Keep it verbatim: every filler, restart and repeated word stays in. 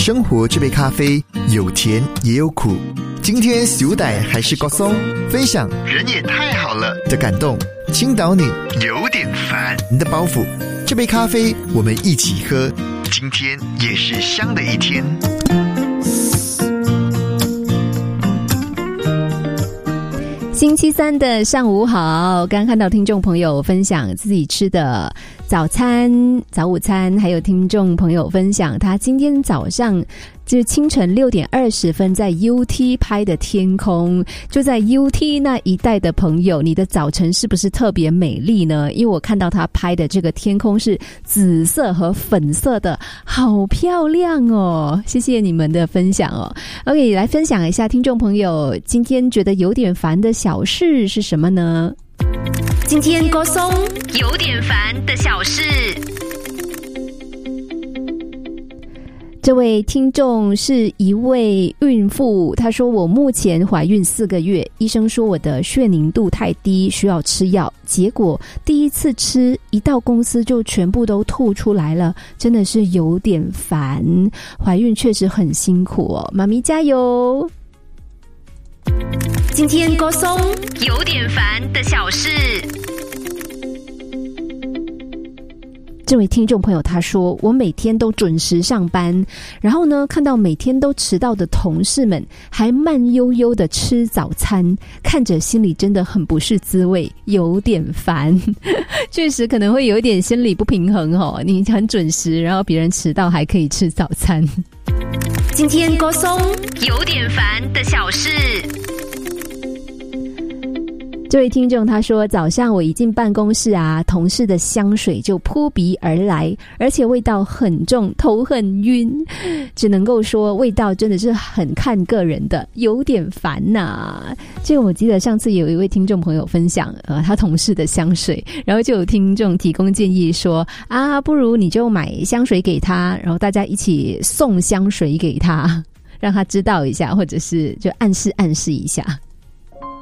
生活这杯咖啡有甜也有苦。今天小歹还是高松，分享人也太好了的感动，倾倒你有点烦的包袱。这杯咖啡我们一起喝，今天也是香的一天。 星期三的上午好，刚看到听众朋友分享自己吃的早餐、早午餐，还有听众朋友分享他今天早上就是清晨六点二十分在 U T 拍的天空。就在 U T 那一带的朋友，你的早晨是不是特别美丽呢？因为我看到他拍的这个天空是紫色和粉色的，好漂亮哦！谢谢你们的分享哦。OK， 来分享一下听众朋友今天觉得有点烦的小事是什么呢？ 今天歌颂有点烦的小事。 这位听众是一位孕妇，她说我目前怀孕四个月，医生说我的血凝度太低，需要吃药，结果第一次吃，一到公司就全部都吐出来了，真的是有点烦。怀孕确实很辛苦哦，妈咪加油！ 今天歌颂有点烦的小事。 这位听众朋友他说，我每天都准时上班，然后呢看到每天都迟到的同事们还慢悠悠的吃早餐，看着心里真的很不是滋味，有点烦。确实可能会有一点心理不平衡哦，你很准时，然后别人迟到还可以吃早餐。 今天歌颂有点烦的小事。 这位听众他说，早上我一进办公室啊，同事的香水就扑鼻而来，而且味道很重，头很晕，只能够说味道真的是很看个人的，有点烦呐、啊。这个我记得上次有一位听众朋友分享呃他同事的香水，然后就有听众提供建议说啊，不如你就买香水给他，然后大家一起送香水给他，让他知道一下，或者是就暗示暗示一下。